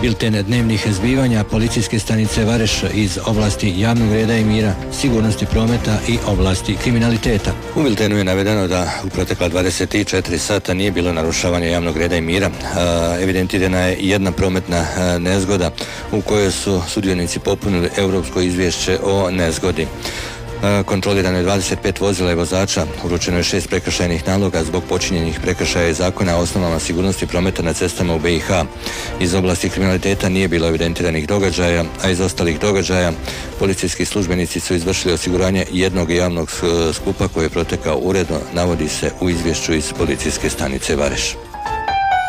Bilten dnevnih zbivanja policijske stanice Vareš iz oblasti javnog reda i mira, sigurnosti prometa i oblasti kriminaliteta. U biltenu je navedeno da u protekla 24 sata nije bilo narušavanja javnog reda i mira. Evidentirana je jedna prometna nezgoda u kojoj su sudionici popunili europsko izvješće o nezgodi. Kontrolirano je 25 vozila i vozača, uručeno je 6 prekršajnih naloga zbog počinjenih prekršaja zakona o osnovama sigurnosti prometa na cestama u BiH. Iz oblasti kriminaliteta nije bilo evidentiranih događaja, a iz ostalih događaja policijski službenici su izvršili osiguranje jednog javnog skupa koji je protekao uredno, navodi se u izvješću iz policijske stanice Vareš.